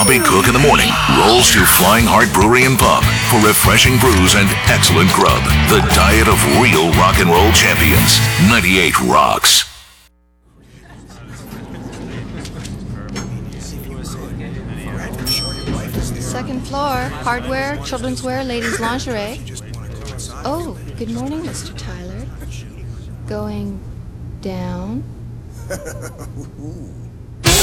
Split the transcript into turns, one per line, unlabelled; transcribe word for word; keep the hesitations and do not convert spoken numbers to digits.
Bobby Cook in the morning rolls to Flying Heart Brewery and Pub for refreshing brews and excellent grub. The diet of real rock and roll champions. ninety-eight Rocks.
Second floor, hardware, children's wear, ladies' lingerie. Oh, good morning, Mister Tyler. Going down?